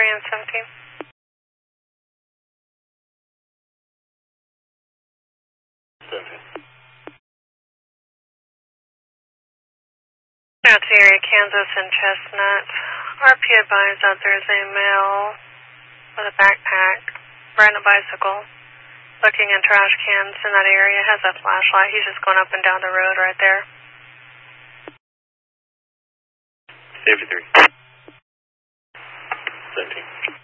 3 and 17. Out to area Kansas and Chestnut. RP advised that there's a male with a backpack, riding a bicycle, looking in trash cans in that area, has a flashlight. He's just going up and down the road right there. Safety 3. 17.